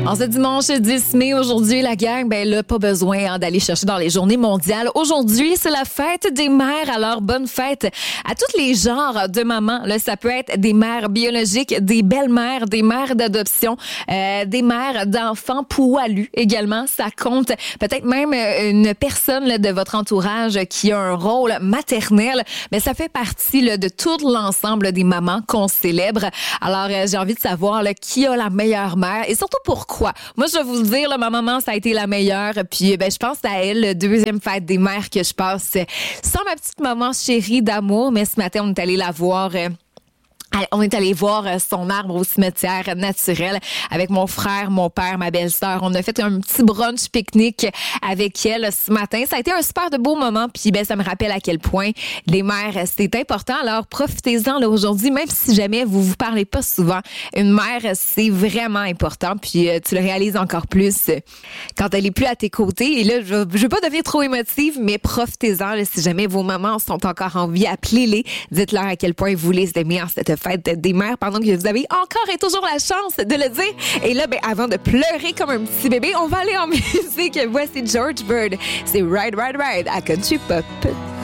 En ce dimanche 10 mai, aujourd'hui, la gang, là, pas besoin d'aller chercher dans les journées mondiales. Aujourd'hui, c'est la fête des mères. Alors, bonne fête à tous les genres de mamans. Là, ça peut être des mères biologiques, des belles-mères, des mères d'adoption, des mères d'enfants poilus également. Ça compte. Peut-être même une personne là, de votre entourage qui a un rôle maternel. Mais ça fait partie là, de tout l'ensemble des mamans qu'on célèbre. Alors, j'ai envie de savoir là, qui a la meilleure mère et surtout pourquoi. Moi, je vais vous le dire, là, ma maman, ça a été la meilleure. Puis, je pense à elle, la deuxième fête des mères que je passe sans ma petite maman chérie d'amour. Mais ce matin, on est allé la voir... On est allé voir son arbre au cimetière naturel avec mon frère, mon père, ma belle-sœur. On a fait un petit brunch pique-nique avec elle ce matin. Ça a été un super de beau moment. Puis ça me rappelle à quel point les mères, c'est important. Alors profitez-en là aujourd'hui, même si jamais vous parlez pas souvent. Une mère, c'est vraiment important. Puis tu le réalises encore plus quand elle est plus à tes côtés. Et là, je veux pas devenir trop émotive, mais profitez-en là, si jamais vos mamans sont encore en vie. Appelez-les. Dites-leur à quel point vous les aimez en cette fête des mères pendant que vous avez encore et toujours la chance de le dire. Et là, avant de pleurer comme un petit bébé, on va aller en musique. Voici George Bird. C'est Ride, Ride, Ride à Country Pop.